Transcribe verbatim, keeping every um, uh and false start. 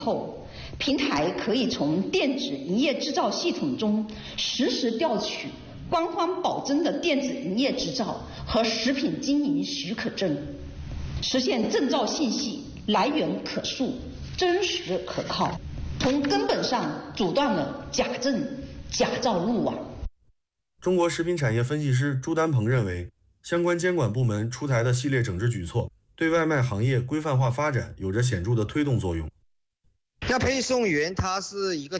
后，平台可以从电子营业执照系统中实时调取官方保证的电子营业执照和食品经营许可证，实现证照信息来源可溯、真实可靠，从根本上阻断了假证、假照入网。 中国食品产业分析师朱丹鹏认为，相关监管部门出台的系列整治举措，对外卖行业规范化发展有着显著的推动作用。 那配送员他是一个